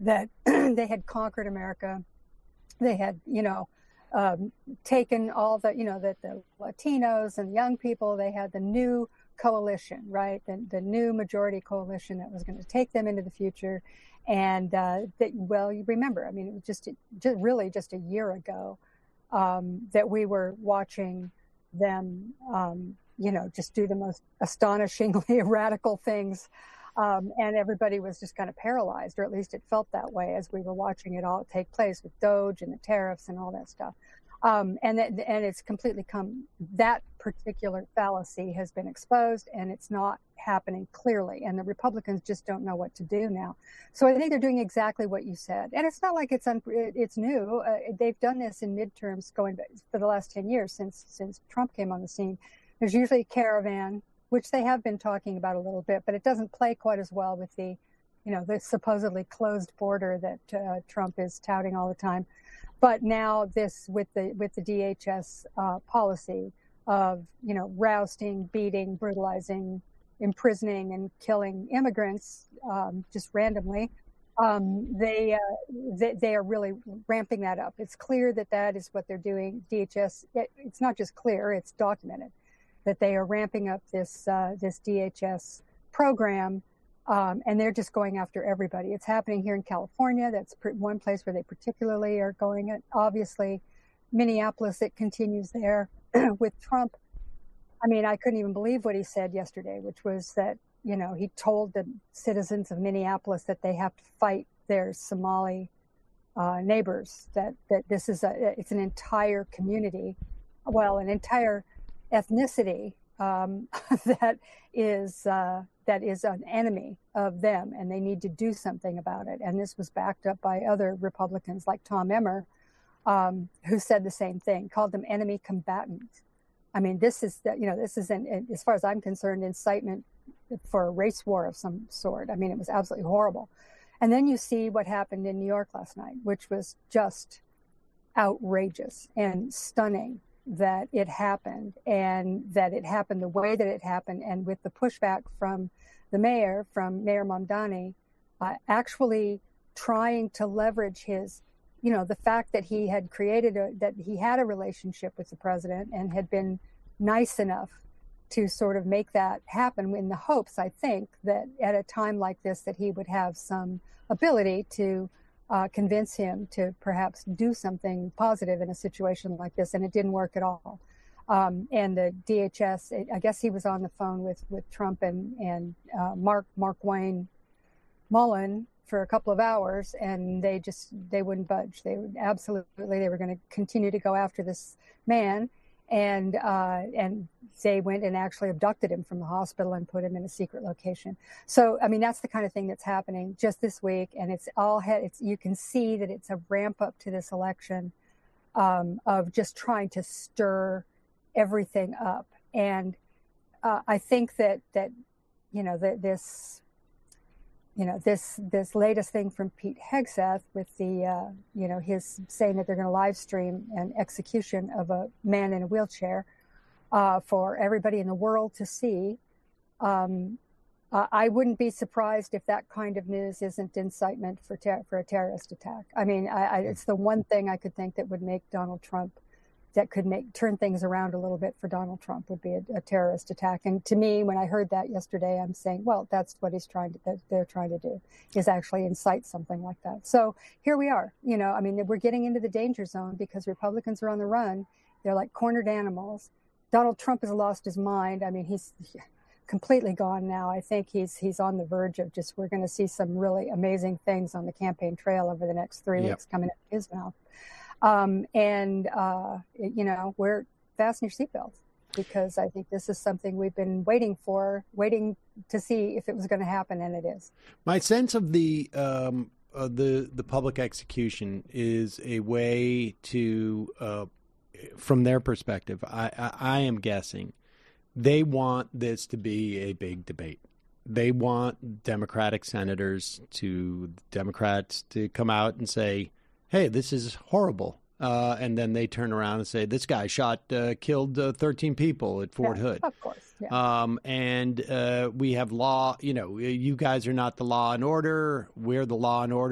that they had conquered America. They had, taken all the, that the Latinos and young people, they had the new coalition, right? The new majority coalition that was going to take them into the future. And you remember, I mean, it was just really just a year ago that we were watching them, just do the most astonishingly radical things. And everybody was just kind of paralyzed, or at least it felt that way as we were watching it all take place with Doge and the tariffs and all that stuff. And it's completely that particular fallacy has been exposed, and it's not happening clearly. And the Republicans just don't know what to do now. So I think they're doing exactly what you said. And it's not like it's new. They've done this in midterms going back for the last 10 years since Trump came on the scene. There's usually a caravan, which they have been talking about a little bit, but it doesn't play quite as well with the supposedly closed border that Trump is touting all the time. But now this with the DHS policy of rousting, beating, brutalizing, imprisoning, and killing immigrants just randomly, they are really ramping that up. It's clear that is what they're doing. DHS, it's not just clear; it's documented that they are ramping up this DHS program, and they're just going after everybody. It's happening here in California. That's one place where they particularly are going at. Obviously, Minneapolis, it continues there. With Trump, I mean, I couldn't even believe what he said yesterday, which was that, he told the citizens of Minneapolis that they have to fight their Somali neighbors, that this is it's an entire community, an entire ethnicity that is an enemy of them, and they need to do something about it. And this was backed up by other Republicans like Tom Emmer, who said the same thing, called them enemy combatants. I mean, this is as far as I'm concerned, incitement for a race war of some sort. I mean, it was absolutely horrible. And then you see what happened in New York last night, which was just outrageous and stunning. That it happened, and that it happened the way that it happened, and with the pushback from the mayor, from Mayor Mamdani, actually trying to leverage his, the fact that he had that he had a relationship with the president and had been nice enough to sort of make that happen, in the hopes, I think, that at a time like this that he would have some ability to convince him to perhaps do something positive in a situation like this, and it didn't work at all. And the DHS, I guess he was on the phone with Trump and Mark Wayne Mullen for a couple of hours, and they wouldn't budge. They were going to continue to go after this man, and they went and actually abducted him from the hospital and put him in a secret location. So, I mean, that's the kind of thing that's happening just this week, and you can see that it's a ramp up to this election of just trying to stir everything up. And I think that this latest thing from Pete Hegseth with the his saying that they're going to live stream an execution of a man in a wheelchair for everybody in the world to see. I wouldn't be surprised if that kind of news isn't incitement for a terrorist attack. I mean, it's the one thing I could think that would make Donald Trump, that could turn things around a little bit for Donald Trump, would be a terrorist attack. And to me, when I heard that yesterday, I'm saying, well, that's what they're trying to do, is actually incite something like that. So here we are. I mean, we're getting into the danger zone because Republicans are on the run. They're like cornered animals. Donald Trump has lost his mind. I mean, he's completely gone now. I think he's on the verge of we're going to see some really amazing things on the campaign trail over the next 3 weeks coming out of his mouth. We're fasten your seatbelts, because I think this is something we've been waiting to see if it was going to happen, and it is. My sense of the public execution is a way to, from their perspective, I am guessing, they want this to be a big debate. They want Democratic senators Democrats to come out and say, hey, this is horrible. And then they turn around and say, this guy killed 13 people at Fort Hood. Of course. Yeah. And we have law, you guys are not the law and order. We're the law and order.